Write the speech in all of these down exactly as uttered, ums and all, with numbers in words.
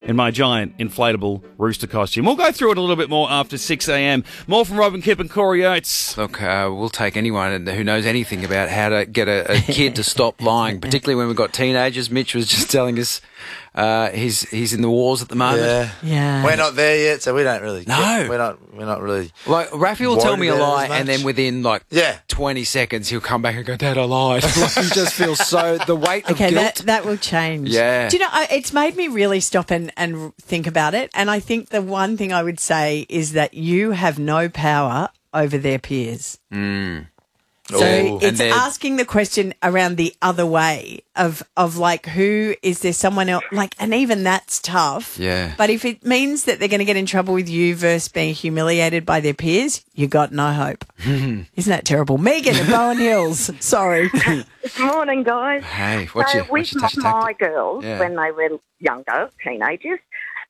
in my giant inflatable rooster costume. We'll go through it a little bit more after six a.m. More from Robin Kipp and Corey Oates. Look, uh, we'll take anyone who knows anything about how to get a, a kid to stop lying, particularly when we've got teenagers. Mitch was just telling us uh, he's he's in the wars at the moment. Yeah. Yeah. We're not there yet, so we don't really. No. Get, we're not. We're not really. Like, Rafi will tell worried me a about it lie, as much. and then within, like, Yeah. twenty seconds, he'll come back and go, Dad, I lied. Like, he just feels so, the weight of Okay, guilt. that, that will change. Yeah. Do you know, I- it's made me really stop and, and think about it. And I think the one thing I would say is that you have no power over their peers. Mm. So Ooh. it's And then- asking the question around the other way of, of like, who is there someone else? Like, and even that's tough. Yeah. But if it means that they're going to get in trouble with you versus being humiliated by their peers, you got no hope. Isn't that terrible? Megan at Bowen Hills. Sorry. Good morning, guys. Hey, what's so your, what's with your touch my, my tactic? girls, Yeah. when they were younger, teenagers,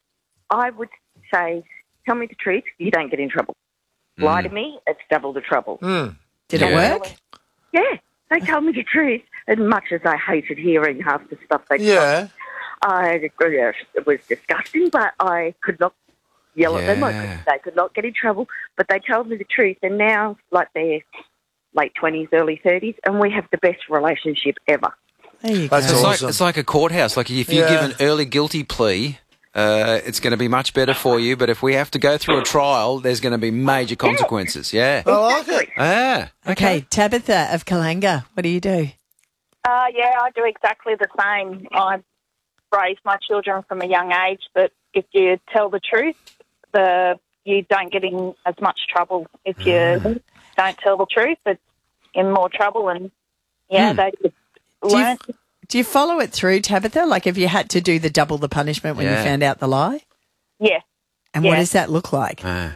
I would say, tell me the truth, you don't get in trouble. Lie to me, it's double the trouble. Mm. Did Yeah. it work? Yeah, they told me the truth. As much as I hated hearing half the stuff they Yeah. I, it was disgusting, but I could not yell at them. I Yeah. could, they could not get in trouble, but they told me the truth. And now, like, they're late twenties, early thirties, and we have the best relationship ever. There you go. That's It's like, awesome. it's like a courthouse. Like, if you Yeah. give an early guilty plea, uh, it's going to be much better for you. But if we have to go through a trial, there's going to be major consequences. Yeah. I like it. Ah, Okay, Tabitha of Kalanga, what do you do? Uh, yeah, I do exactly the same. I raised my children from a young age, but if you tell the truth, the you don't get in as much trouble. If you don't tell the truth, it's in more trouble. And, yeah, Hmm. they could Do learn. you, do you follow it through, Tabitha? Like, if you had to do the double the punishment when Yeah. you found out the lie? Yeah. And what Yeah. does that look like? ah.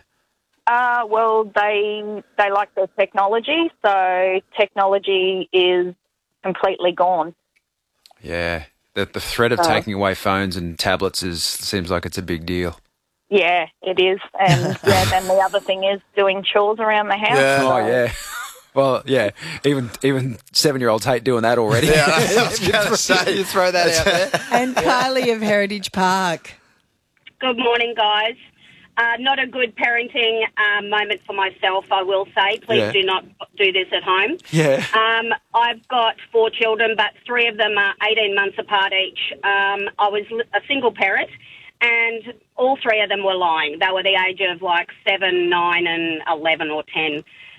Uh, well, they they like their technology, so technology is completely gone. Yeah. The, the threat of Oh. taking away phones and tablets is seems like it's a big deal. Yeah, it is. And, yeah, then the other thing is doing chores around the house. Yeah. so- Oh, yeah. Well, yeah. Even even seven-year-olds hate doing that already. Yeah, I was going to say. You throw that out there. And Kylie of Heritage Park. Good morning, guys. Uh, not a good parenting um, moment for myself, I will say. Please Yeah. do not do this at home. Yeah. Um, I've got four children, but three of them are eighteen months apart each. Um, I was li- a single parent, and all three of them were lying. They were the age of like seven, nine, and eleven or ten.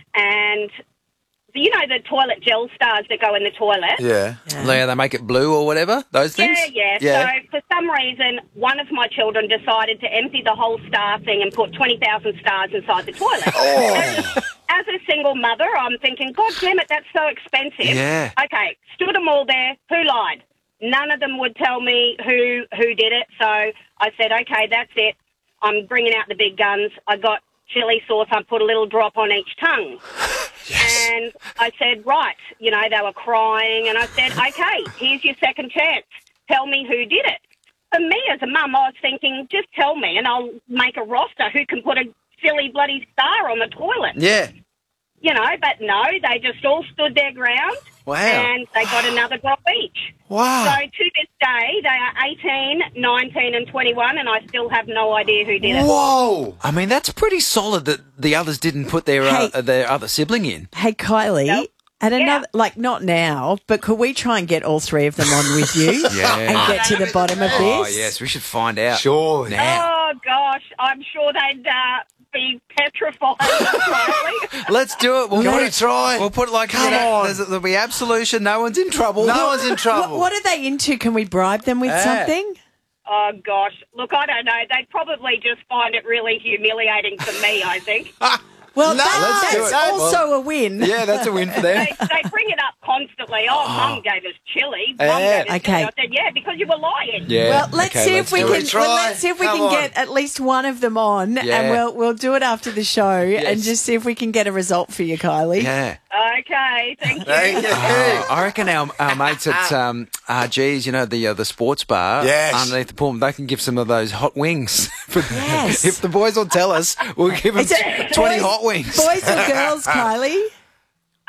And you know the toilet gel stars that go in the toilet? Yeah. Yeah, they make it blue or whatever, those things? Yeah, yeah, So for some reason, one of my children decided to empty the whole star thing and put twenty thousand stars inside the toilet. As, a, as a single mother, I'm thinking, God damn it, that's so expensive. Yeah. Okay, stood them all there. Who lied? None of them would tell me who who did it. So I said, okay, that's it. I'm bringing out the big guns. I got chili sauce. I put a little drop on each tongue. Yes. And I said, right, you know, they were crying. And I said, okay, here's your second chance. Tell me who did it. For me as a mum, I was thinking, just tell me and I'll make a roster who can put a silly bloody star on the toilet. Yeah. You know, but no, they just all stood their ground. Wow. And they got another drop each. Wow. So to this day, they are eighteen, nineteen and twenty-one, and I still have no idea who did it. Whoa. I mean, that's pretty solid that the others didn't put their Hey. uh, their other sibling in. Hey, Kylie, Yep. at Yeah. another, like not now, but could we try and get all three of them on with you Yeah. and get to the bottom of this? Oh, yes, we should find out. Sure. Now. Oh, gosh, I'm sure they'd uh, be petrified. Kylie. Let's do it. We'll Can put we it, try? We'll put it like, Come you know, on. there's- there'll be absolution. No one's in trouble. No one's in trouble. What, what are they into? Can we bribe them with Yeah. something? Oh, gosh. Look, I don't know. They'd probably just find it really humiliating for me, I think. Well, No, that- let's do that's it. also a win. Yeah, that's a win for them. They, they bring it up constantly. Oh, Mum gave us chili. Mum Yeah. gave us Okay. chili. I said, yeah, because you were lying. Yeah. Well, let's Okay, see let's if we do can. it. it. Try. Well, let's see if we Come can on. get at least one of them on, Yeah. and we'll we'll do it after the show, and Yes. just see if we can get a result for you, Kylie. Yeah. Okay, thank you. Thank you. Oh, I reckon our, our mates at um, R G's, you know, the uh, the sports bar Yes. underneath the pool, they can give some of those hot wings. Yes. If the boys will tell us, we'll give them Is it twenty boys- hot wings. Boys or girls, Kylie? Uh,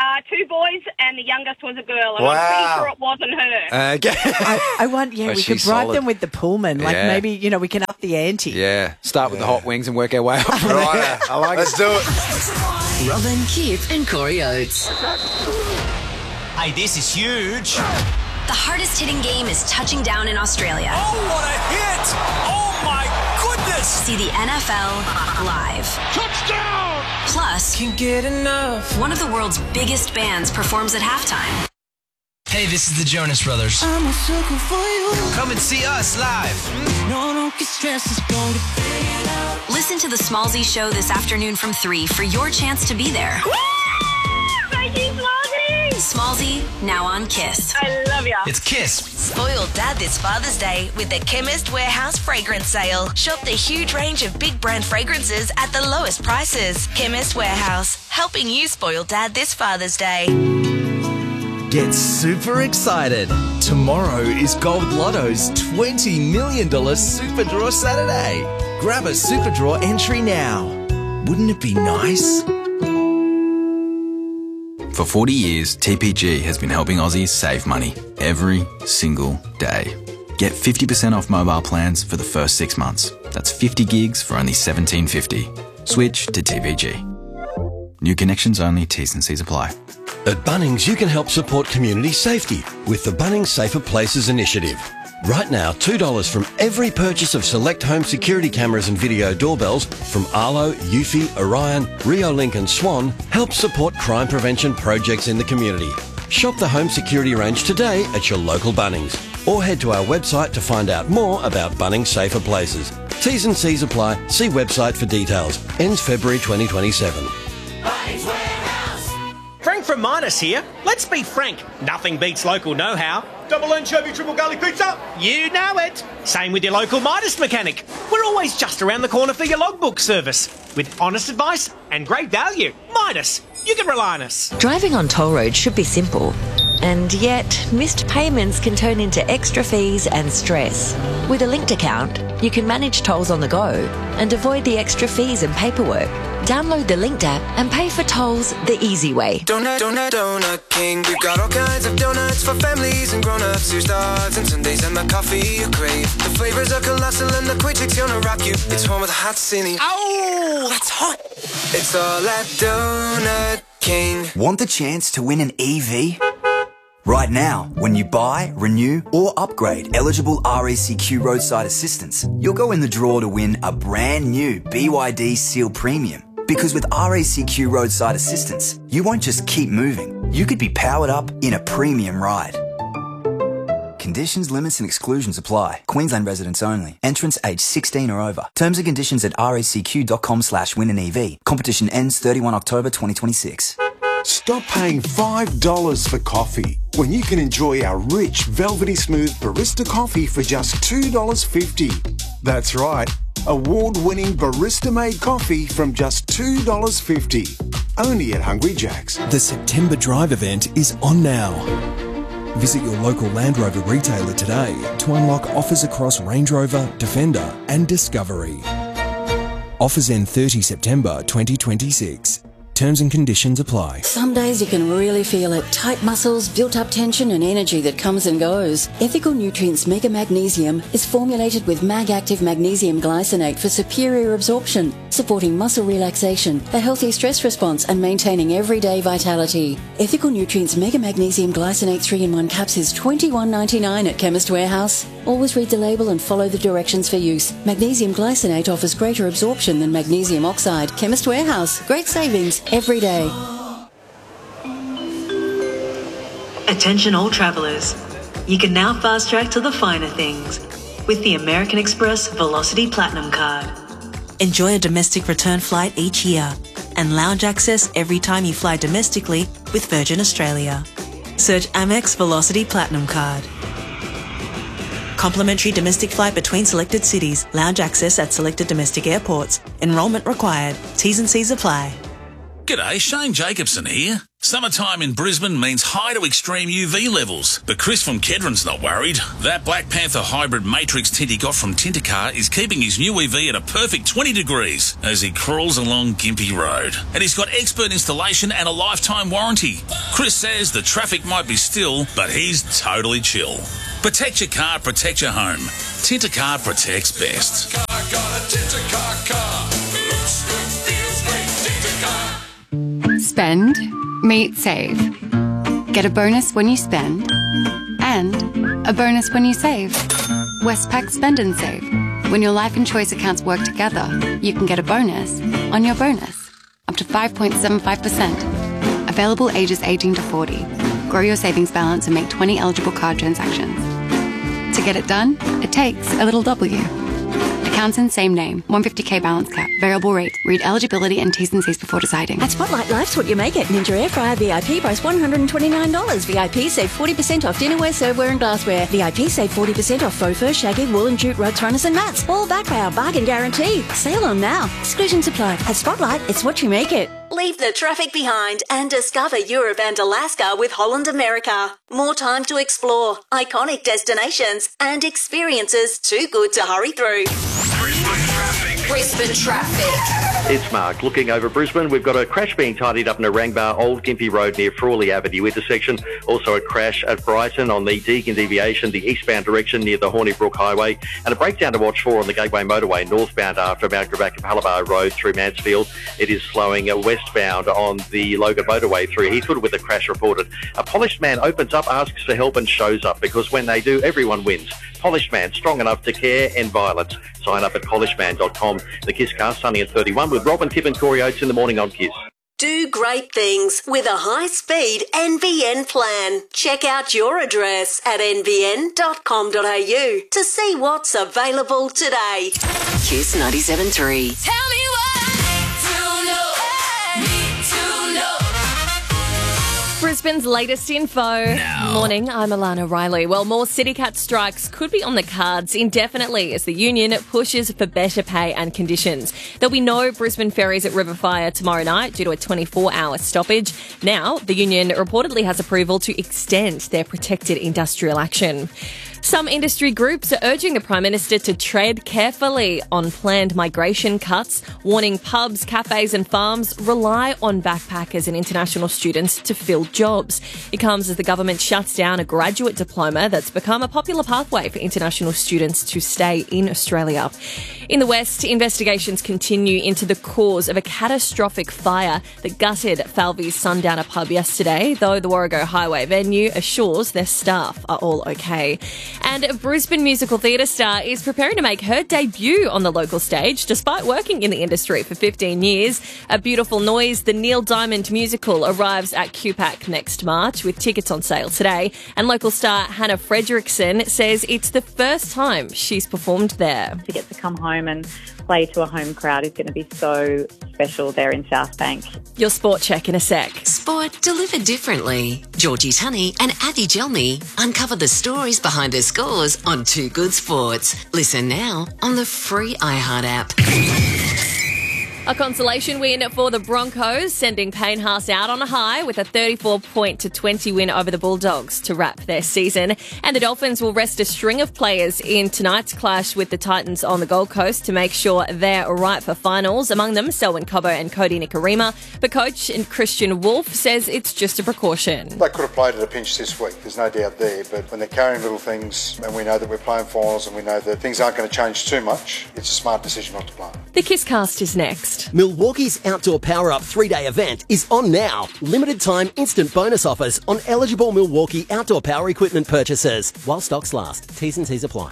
Uh, two boys, and the youngest was a girl, and Wow. I'm pretty sure it wasn't her. Okay. I, I want, yeah, Oh, we could she's bribe solid. them with the Pullman. Like Yeah. maybe, you know, we can up the ante. Yeah. Start with the hot wings and work our way up. Right, I like Let's do it. Robin, Kip and Corey Oates. Hey, this is huge. The hardest hitting game is touching down in Australia. Oh, what a hit! Oh, my goodness! See the N F L live. Touchdown! Plus, Can't get enough. one of the world's biggest bands performs at halftime. Hey, this is the Jonas Brothers. I'm a sucker for you. Come and see us live. No, don't get stressed, it's going to fade out. Listen to the Smallzy Show this afternoon from three for your chance to be there. Thank you, Smallzy! Smallzy, now on Kiss. I love ya. It's Kiss. Spoil Dad this Father's Day with the Chemist Warehouse fragrance sale. Shop the huge range of big brand fragrances at the lowest prices. Chemist Warehouse, helping you spoil Dad this Father's Day. Get super excited. Tomorrow is Gold Lotto's twenty million dollars Super Draw Saturday. Grab a Super Draw entry now. Wouldn't it be nice? For forty years, T P G has been helping Aussies save money every single day. Get fifty percent off mobile plans for the first six months. That's fifty gigs for only seventeen fifty. Switch to T P G. New connections only, T's and C's apply. At Bunnings, you can help support community safety with the Bunnings Safer Places initiative. Right now, two dollars from every purchase of select home security cameras and video doorbells from Arlo, Eufy, Orion, Rio Link and Swan helps support crime prevention projects in the community. Shop the home security range today at your local Bunnings or head to our website to find out more about Bunnings Safer Places. T's and C's apply. See website for details. Ends February twenty twenty-seven. Frank from Midas here. Let's be frank, nothing beats local know-how. Double anchovy, triple garlic pizza. You know it. Same with your local Midas mechanic. We're always just around the corner for your logbook service. With honest advice and great value. Midas, you can rely on us. Driving on toll roads should be simple. And yet, missed payments can turn into extra fees and stress. With a linked account, you can manage tolls on the go and avoid the extra fees and paperwork. Download the Linked app and pay for tolls the easy way. Donut, donut, donut king. We've got all kinds of donuts for families and grown-ups who starts and Sundays and the coffee you crave. The flavors are colossal and the quick chick's gonna rock you. It's home of the hot cine. Oh, that's hot. It's all at Donut King. Want the chance to win an E V? Right now, when you buy, renew or upgrade eligible R A C Q roadside assistance, you'll go in the draw to win a brand new B Y D Seal Premium. Because with R A C Q roadside assistance, you won't just keep moving, you could be powered up in a premium ride. Conditions, limits and exclusions apply. Queensland residents only. Entrants aged sixteen or over. Terms and conditions at racq.com slash win an E V. Competition ends thirty-first of October twenty twenty-six. Stop paying five dollars for coffee when you can enjoy our rich, velvety smooth barista coffee for just two dollars fifty. That's right, award-winning barista-made coffee from just two dollars fifty. Only at Hungry Jack's. The September Drive event is on now. Visit your local Land Rover retailer today to unlock offers across Range Rover, Defender and Discovery. Offers end thirtieth of September twenty twenty-six. Terms and conditions apply. Some days you can really feel it. Tight muscles, built-up tension and energy that comes and goes. Ethical Nutrients Mega Magnesium is formulated with Mag-Active Magnesium Glycinate for superior absorption, supporting muscle relaxation, a healthy stress response and maintaining everyday vitality. Ethical Nutrients Mega Magnesium Glycinate three in one caps is twenty-one ninety-nine at Chemist Warehouse. Always read the label and follow the directions for use. Magnesium Glycinate offers greater absorption than magnesium oxide. Chemist Warehouse. Great savings every day. Attention all travellers. You can now fast track to the finer things with the American Express Velocity Platinum Card. Enjoy a domestic return flight each year and lounge access every time you fly domestically with Virgin Australia. Search Amex Velocity Platinum Card. Complimentary domestic flight between selected cities. Lounge access at selected domestic airports. Enrolment required. T's and C's apply. G'day, Shane Jacobson here. Summertime in Brisbane means high to extreme U V levels, but Chris from Kedron's not worried. That Black Panther hybrid matrix tint he got from Tintercar is keeping his new E V at a perfect twenty degrees as he crawls along Gympie Road. And he's got expert installation and a lifetime warranty. Chris says the traffic might be still, but he's totally chill. Protect your car, protect your home. Tintercar protects best. Car, got a Tintercar car. Looks good, feels great, Tintercar. Spend, meet, save. Get a bonus when you spend and a bonus when you save. Westpac Spend and Save. When your life and choice accounts work together, you can get a bonus on your bonus. Up to five point seven five percent. Available ages eighteen to forty. Grow your savings balance and make twenty eligible card transactions. To get it done, it takes a little W. Accounts in same name. one hundred fifty k balance cap. Variable rate. Read eligibility and T's and C's before deciding. At Spotlight, life's what you make it. Ninja Air Fryer V I P price one hundred twenty-nine dollars. V I P save forty percent off dinnerware, serveware and glassware. V I P save forty percent off faux fur, shaggy, wool and jute rugs, runners and mats. All backed by our bargain guarantee. Sale on now. Exclusions apply. At Spotlight, it's what you make it. Leave the traffic behind and discover Europe and Alaska with Holland America. More time to explore, iconic destinations and experiences too good to hurry through. Brisbane traffic. It's Mark. Looking over Brisbane, we've got a crash being tidied up in Narangba, Old Gympie Road near Frawley Avenue intersection. Also a crash at Brighton on the Deakin deviation, the eastbound direction near the Hornybrook Highway. And a breakdown to watch for on the Gateway Motorway, northbound after Mount Gravatt Palabar Road through Mansfield. It is slowing westbound on the Logan Motorway through Heathwood with a crash reported. A polished man opens up, asks for help and shows up because when they do, everyone wins. Polished Man, strong enough to care and violence. Sign up at polished man dot com. The Kiss Cast, Sunny at thirty-one with Robin, Tip and Corey Oates in the morning on Kiss. Do great things with a high-speed N B N plan. Check out your address at n b n dot com dot a u to see what's available today. Kiss ninety-seven point three. Tell me what to know. Need to know. Brisbane's latest info. Now. Morning, I'm Alana Riley. Well, more CityCat strikes could be on the cards indefinitely as the union pushes for better pay and conditions. There'll be no Brisbane ferries at Riverfire tomorrow night due to a twenty-four hour stoppage. Now, the union reportedly has approval to extend their protected industrial action. Some industry groups are urging the Prime Minister to tread carefully on planned migration cuts, warning pubs, cafes and farms rely on backpackers and international students to fill jobs. It comes as the government shuts down a graduate diploma that's become a popular pathway for international students to stay in Australia. In the West, investigations continue into the cause of a catastrophic fire that gutted Falvey's Sundowner pub yesterday, though the Warrego Highway venue assures their staff are all okay. And a Brisbane musical theatre star is preparing to make her debut on the local stage despite working in the industry for fifteen years. A Beautiful Noise, the Neil Diamond musical, arrives at Q PAC next March with tickets on sale today. And local star Hannah Fredrickson says it's the first time she's performed there. To get to come home and play to a home crowd is going to be so special there in South Bank. Your sport check in a sec. Sport delivered differently. Georgie Tunney and Addie Jelmy uncover the stories behind their scores on Too Good Sports. Listen now on the free iHeart app. A consolation win for the Broncos, sending Payne Haas out on a high with a thirty-four point to twenty win over the Bulldogs to wrap their season. And the Dolphins will rest a string of players in tonight's clash with the Titans on the Gold Coast to make sure they're right for finals. Among them, Selwyn Cobbo and Cody Nikorima. But coach and Christian Wolf says it's just a precaution. They could have played at a pinch this week, there's no doubt there. But when they're carrying little things and we know that we're playing finals and we know that things aren't going to change too much, it's a smart decision not to play. The Kisscast is next. Milwaukee's Outdoor Power Up three-day event is on now. Limited time instant bonus offers on eligible Milwaukee outdoor power equipment purchases while stocks last. T's and C's apply.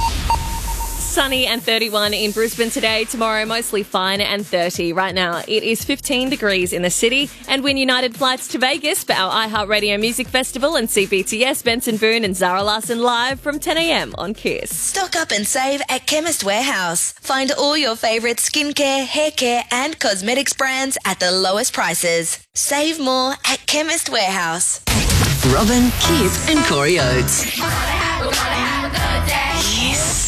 Sunny and thirty-one in Brisbane today. Tomorrow, mostly fine and thirty. Right now, it is fifteen degrees in the city. And win United flights to Vegas for our iHeartRadio Music Festival and C B T S, Benson Boone and Zara Larson live from ten a m on Kiss. Stock up and save at Chemist Warehouse. Find all your favourite skincare, hair care and cosmetics brands at the lowest prices. Save more at Chemist Warehouse. Robin, Kip and Corey Oates. Yes.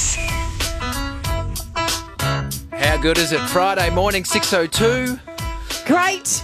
How good is it? Friday morning, six oh two. Great.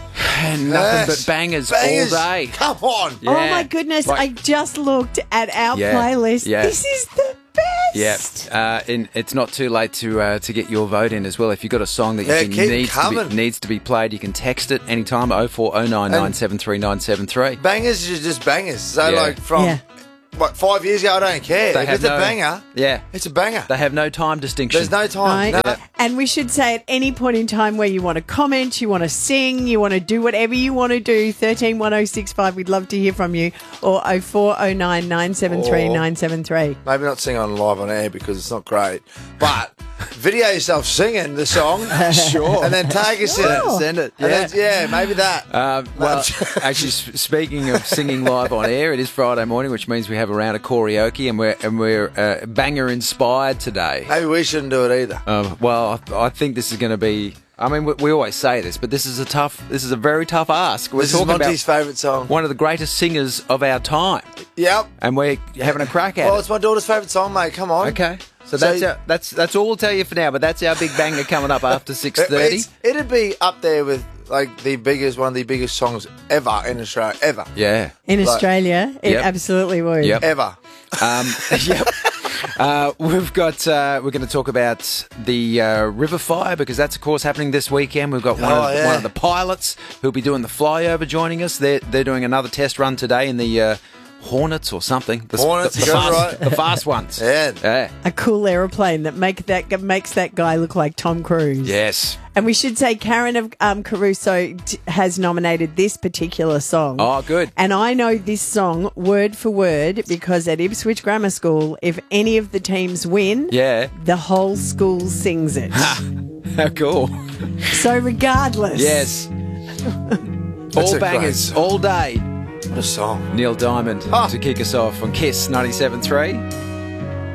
And nothing Yes. but bangers, Bangers. all day. Come on. Yeah. Oh my goodness! Like- I just looked at our Yeah, playlist. yeah. This is the best. Yeah, uh, and it's not too late to uh, to get your vote in as well. If you've got a song that you Yeah, think keep needs to, coming. be, needs to be played, you can text it anytime, oh four oh nine nine seven three nine seven three. Bangers is just bangers. So, Yeah. like, from Yeah. what, five years ago, I don't care. They If have it's a no- banger, Yeah, it's a banger. they have no time distinction. There's no time. Right. No. And we should say at any point in time where you want to comment, you want to sing, you want to do whatever you want to do, thirteen one oh six five, we'd love to hear from you, or oh four oh nine nine seven three nine seven three. Maybe not sing on live on air because it's not great, but video yourself singing the song, Sure. and then tag us in Sure. it. Send it. And Yeah. then, yeah, maybe that. Uh, well, actually, s- speaking of singing live on air, it is Friday morning, which means we have a round of karaoke, and we're and we're uh, banger inspired today. Maybe we shouldn't do it either. Um, well, I, I think this is going to be. I mean, we, we always say this, but this is a tough. This is a very tough ask. We're This is talking Monty's about favourite song. one of the greatest singers of our time, Yep. and we're having a crack at Well, it. it's my daughter's favourite song, mate. Come on. Okay, so So- that's our, that's that's all we'll tell you for now. But that's our big banger coming up after six thirty. It's- It'd be up there with like the biggest, one of the biggest songs ever in Australia, ever, Yeah. In Like- Australia, it Yep. absolutely would. Yep. ever. Um, yep. Uh, we've got. Uh, we're going to talk about the uh, river fire because that's of course happening this weekend. We've got one, Oh, of, yeah. one of the pilots who'll be doing the flyover joining us. They're they're doing another test run today in the uh, Hornets or something. The, Hornets, the, you the, got it fast, right. the fast ones. Yeah. Yeah. A cool aeroplane that make that makes that guy look like Tom Cruise. Yes. And we should say Karen of um, Caruso t- has nominated this particular song. Oh, good. And I know this song word for word because at Ipswich Grammar School, if any of the teams win, Yeah. the whole school sings it. How cool. So regardless. Yes. That's all a great bangers song. all day. What a song. Neil Diamond Ah. to kick us off on Kiss ninety-seven point three.